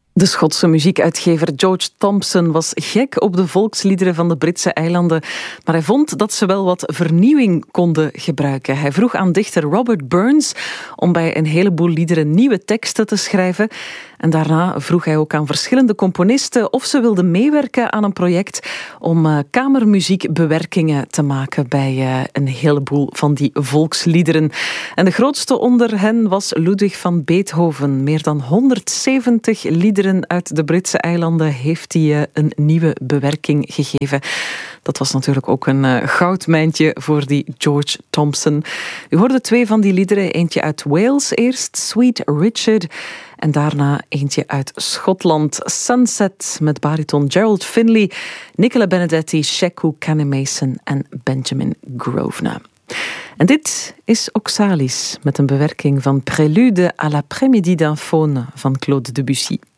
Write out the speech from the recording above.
De Schotse muziekuitgever George Thompson was gek op de volksliederen van de Britse eilanden, maar hij vond dat ze wel wat vernieuwing konden gebruiken. Hij vroeg aan dichter Robert Burns om bij een heleboel liederen nieuwe teksten te schrijven. En daarna vroeg hij ook aan verschillende componisten of ze wilden meewerken aan een project om kamermuziekbewerkingen te maken bij een heleboel van die volksliederen. En de grootste onder hen was Ludwig van Beethoven. Meer dan 170 liederen uit de Britse eilanden heeft hij een nieuwe bewerking gegeven. Dat was natuurlijk ook een goudmijntje voor die George Thompson. U hoorde 2 van die liederen. Eentje uit Wales eerst, Sweet Richard. En daarna eentje uit Schotland, Sunset, met bariton Gerald Finley, Nicola Benedetti, Sheku Kannemason en Benjamin Grosvenor. En dit is Oxalis met een bewerking van Prélude à l'après-midi d'un faune van Claude Debussy.